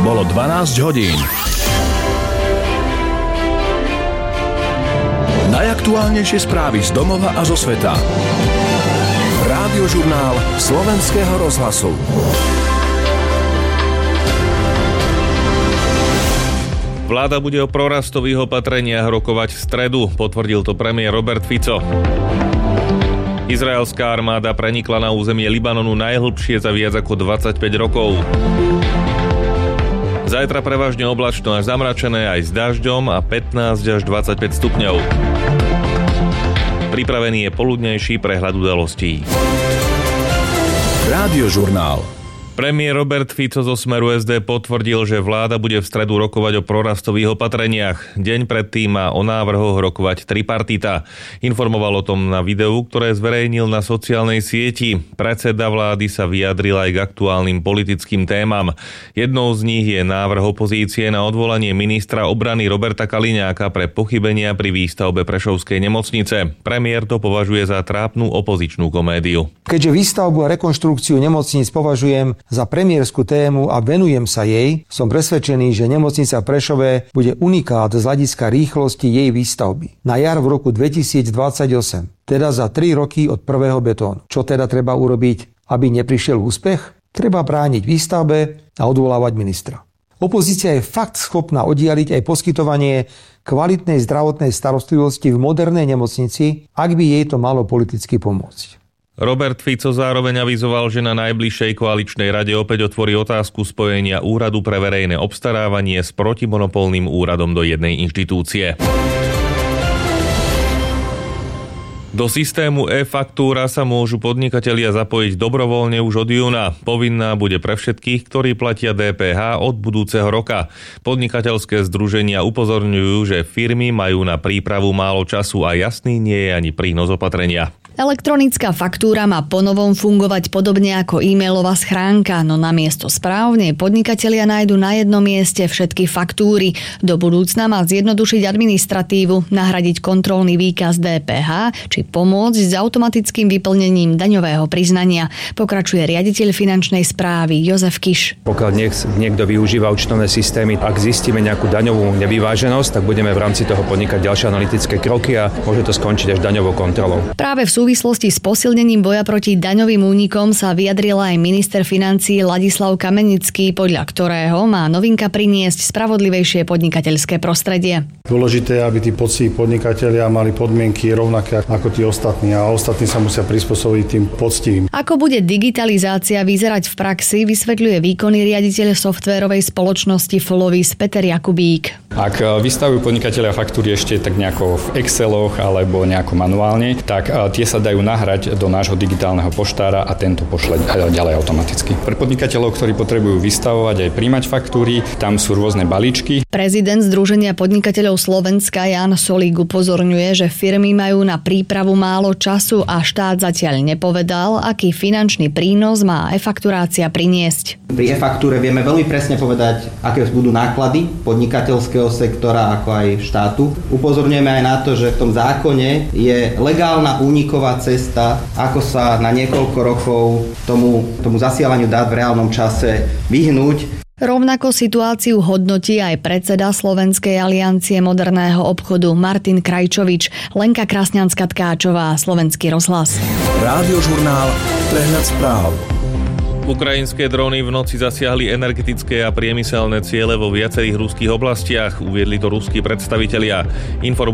Bolo 12 hodín. Najaktuálnejšie správy z domova a zo sveta. Rádiožurnál Slovenského rozhlasu. Vláda bude o prorastových opatreniach rokovať v stredu, potvrdil to premiér Robert Fico. Izraelská armáda prenikla na územie Libanonu najhlbšie za viac ako 25 rokov. Zajtra prevažne oblačno až zamračené aj s dažďom a 15 až 25 stupňov. Pripravený je poludnejší prehľad udalostí. Rádiožurnál. Premiér Robert Fico zo Smeru SD potvrdil, že vláda bude v stredu rokovať o prorastových opatreniach. Deň predtým má o návrhoch rokovať tripartita. Informoval o tom na videu, ktoré zverejnil na sociálnej sieti. Predseda vlády sa vyjadril aj k aktuálnym politickým témam. Jednou z nich je návrh opozície na odvolanie ministra obrany Roberta Kaliňáka pre pochybenia pri výstavbe Prešovskej nemocnice. Premiér to považuje za trápnu opozičnú komédiu. Keďže výstavbu a rekonštrukciu nemocníc považujem za premiérskú tému a venujem sa jej, som presvedčený, že nemocnica v Prešove bude unikát z hľadiska rýchlosti jej výstavby. Na jar v roku 2028, teda za 3 roky od prvého betónu. Čo teda treba urobiť, aby neprišiel úspech? Treba brániť výstavbe a odvolávať ministra. Opozícia je fakt schopná oddialiť aj poskytovanie kvalitnej zdravotnej starostlivosti v modernej nemocnici, ak by jej to malo politicky pomôcť. Robert Fico zároveň avizoval, že na najbližšej koaličnej rade opäť otvorí otázku spojenia Úradu pre verejné obstarávanie s protimonopolným úradom do jednej inštitúcie. Do systému e-faktúra sa môžu podnikatelia zapojiť dobrovoľne už od júna. Povinná bude pre všetkých, ktorí platia DPH od budúceho roka. Podnikateľské združenia upozorňujú, že firmy majú na prípravu málo času a jasný nie je ani prínos opatrenia. Elektronická faktúra má ponovom fungovať podobne ako e-mailová schránka, no namiesto správne podnikatelia nájdu na jednom mieste všetky faktúry. Do budúcna má zjednodušiť administratívu, nahradiť kontrolný výkaz DPH či pomôcť s automatickým vyplnením daňového priznania. Pokračuje riaditeľ finančnej správy Jozef Kiš. Pokiaľ niekto využíva účtovné systémy, ak zistíme nejakú daňovú nevyváženosť, tak budeme v rámci toho podnikať ďalšie analytické kroky a môže to skončiť až daňovou kontrolou. Práve v súvislosti s posilnením boja proti daňovým únikom sa vyjadril aj minister financií Ladislav Kamenický, podľa ktorého má novinka priniesť spravodlivejšie podnikateľské prostredie. Dôležité je, aby tí poctiví podnikatelia mali podmienky rovnaké ako tí ostatní a ostatní sa musia prispôsobiť tým poctivým. Ako bude digitalizácia vyzerať v praxi, vysvetľuje výkonný riaditeľ softvérovej spoločnosti Flovis Peter Jakubík. Ak vystavujú podnikatelia faktúry ešte tak nejako v Exceloch alebo nejako manuálne, tak tie sa dajú nahrať do nášho digitálneho poštára a tento pošle ďalej automaticky. Pre podnikateľov, ktorí potrebujú vystavovať aj príjmať faktúry, tam sú rôzne balíčky. Prezident Združenia podnikateľov Slovenska Jan Solík upozorňuje, že firmy majú na prípravu málo času a štát zatiaľ nepovedal, aký finančný prínos má e-fakturácia priniesť. Pri e-faktúre vieme veľmi presne povedať, aké budú náklady podnikateľského sektora ako aj štátu. Upozorňujeme aj na to, že v tom zákone je legálna úniková cesta, ako sa na niekoľko rokov tomu zasielaniu dát v reálnom čase vyhnúť. Rovnako situáciu hodnotí aj predseda Slovenskej aliancie moderného obchodu Martin Krajčovič. Lenka Krasňanská-Tkáčová, Slovenský rozhlas. Rádiožurnál Prehľad správ. Ukrajinské dróny v noci zasiahli energetické a priemyselné ciele vo viacerých ruských oblastiach, uviedli to ruskí predstavitelia.